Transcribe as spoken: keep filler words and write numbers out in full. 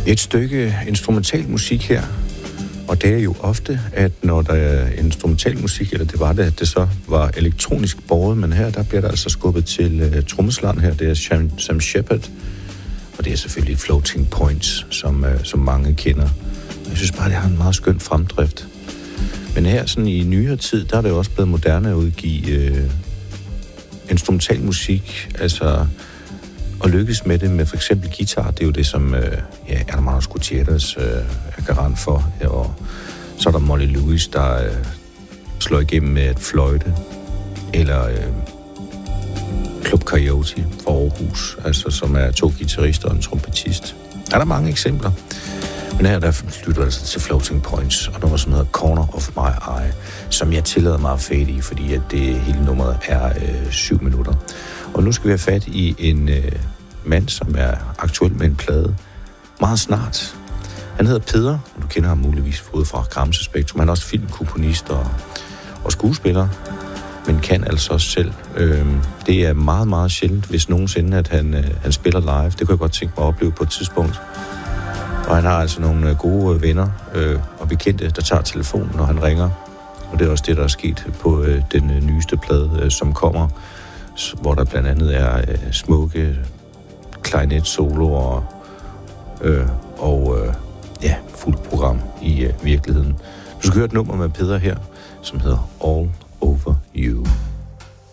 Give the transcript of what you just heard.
Et stykke instrumental musik her, og det er jo ofte, at når der er instrumental musik, eller det var det, at det så var elektronisk båret, men her, der bliver der altså skubbet til uh, trommeslageren her, det er Sam, Sam Shepard, og det er selvfølgelig Floating Points, som, uh, som mange kender. Jeg synes bare, det har en meget skøn fremdrift. Men her sådan i nyere tid, der er det jo også blevet moderne at udgive uh, instrumental musik, altså og lykkes med det med for eksempel guitar, det er jo det, som øh, ja, Hermanos Gutierrez øh, er garant for. Ja, og så er der Molly Lewis, der øh, slår igennem med et fløjte, eller øh, Club Coyote fra Aarhus, altså, som er to guitarister og en trompetist. Er der mange eksempler? Men her der lytter altså til Floating Points, og nummer som hedder Corner of My Eye, som jeg tillader mig at fade i, fordi at det hele nummeret er øh, syv minutter. Og nu skal vi have fat i en øh, mand, som er aktuel med en plade meget snart. Han hedder Peder, og du kender ham muligvis både fra Gramse Spektrum. Han er også filmkomponist og, og skuespiller, men kan altså også selv. Øh, det er meget, meget sjældent, hvis nogensinde, at han, øh, han spiller live. Det kunne jeg godt tænke mig at opleve på et tidspunkt. Og han har altså nogle gode venner øh, og bekendte, der tager telefonen, når han ringer. Og det er også det, der er sket på øh, den øh, nyeste plade, øh, som kommer, hvor der blandt andet er øh, smukke klarinet-soloer øh, og øh, ja, fuldt program i øh, virkeligheden. Du skal høre et nummer med Peder her, som hedder All Over You.